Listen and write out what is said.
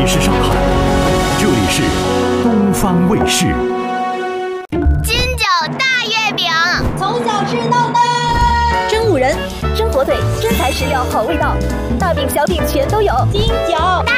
里是上海，这里是东方卫视。 金角大月饼， 从小吃到大。 真五仁，真火腿，真材实料，好味道，大饼小饼全都有。 金角。